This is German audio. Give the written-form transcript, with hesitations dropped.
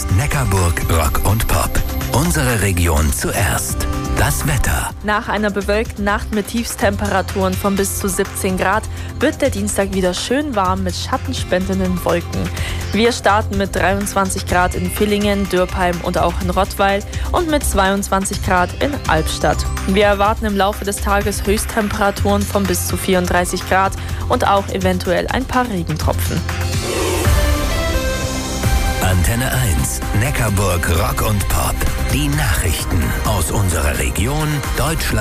1 Neckarburg Rock und Pop. Unsere Region zuerst. Das Wetter. Nach einer bewölkten Nacht mit Tiefstemperaturen von bis zu 17 Grad wird der Dienstag wieder schön warm mit schattenspendenden Wolken. Wir starten mit 23 Grad in Villingen, Dürpheim und auch in Rottweil und mit 22 Grad in Albstadt. Wir erwarten im Laufe des Tages Höchsttemperaturen von bis zu 34 Grad und auch eventuell ein paar Regentropfen. Antenne 1, Neckarburg Rock und Pop. Die Nachrichten aus unserer Region, Deutschland.